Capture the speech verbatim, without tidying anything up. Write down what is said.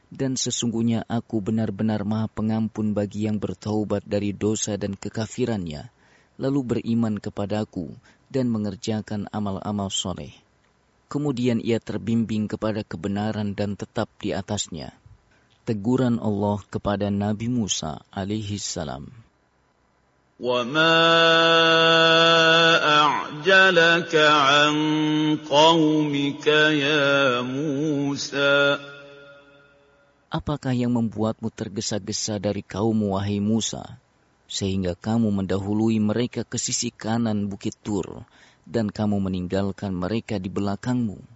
Dan sesungguhnya aku benar-benar maha pengampun bagi yang bertaubat dari dosa dan kekafirannya, lalu beriman kepadaku dan mengerjakan amal-amal soleh. Kemudian ia terbimbing kepada kebenaran dan tetap di atasnya. Teguran Allah kepada Nabi Musa alaihi salam. وَمَا أَعْجَلَكَ عَنْ قَوْمِكَ يَا مُوسَى Apakah yang membuatmu tergesa-gesa dari kaummu, wahai Musa, sehingga kamu mendahului mereka ke sisi kanan bukit Tur, dan kamu meninggalkan mereka di belakangmu?